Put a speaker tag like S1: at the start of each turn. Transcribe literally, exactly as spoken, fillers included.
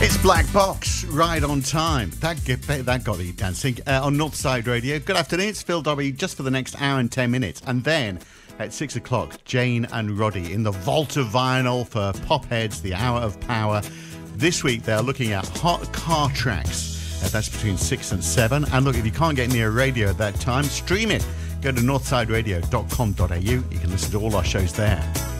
S1: It's Black Box, right on time. That that got you dancing uh, on Northside Radio. Good afternoon, it's Phil Dobby, just for the next hour and ten minutes. And then at six o'clock, Jane and Roddy in the vault of vinyl for Pop Heads, the Hour of Power. This week they're looking at hot car tracks. Uh, that's between six and seven. And look, if you can't get near a radio at that time, stream it. Go to northside radio dot com dot a u. You can listen to all our shows there.